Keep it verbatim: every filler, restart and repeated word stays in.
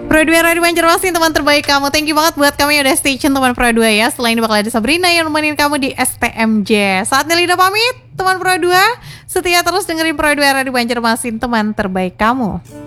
Pro dua Radio Banjarmasin, teman terbaik kamu. Thank you banget buat kamu yang udah stay tune teman Pro dua ya. Selain ini bakal ada Sabrina yang nemenin kamu di S T M J. Saatnya Lina pamit, teman Pro dua. Setia terus dengerin Pro dua Radio Banjarmasin, teman terbaik kamu.